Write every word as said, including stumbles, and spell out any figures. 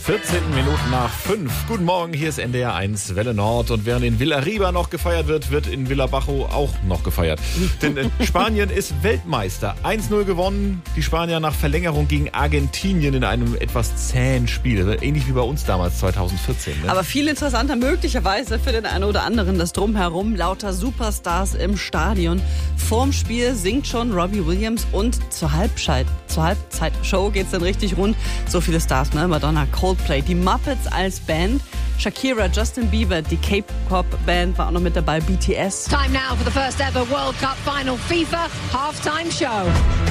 vierzehn Minuten nach fünf. Guten Morgen, hier ist N D R eins Welle Nord. Und während in Villarriba noch gefeiert wird, wird in Villabajo auch noch gefeiert. Denn äh, Spanien ist Weltmeister. eins null gewonnen. Die Spanier nach Verlängerung gegen Argentinien in einem etwas zähen Spiel. Ähnlich wie bei uns damals zweitausendvierzehn. Ne? Aber viel interessanter möglicherweise für den einen oder anderen das Drumherum. Lauter Superstars im Stadion. Vorm Spiel singt schon Robbie Williams und zur Halbzeit, zur Halbzeitshow geht's dann richtig rund. So viele Stars, ne? Madonna, Coldplay, die Muppets als Band, Shakira, Justin Bieber, die K-Pop-Band war auch noch mit dabei, B T S. Time now for the first ever World Cup final FIFA halftime show.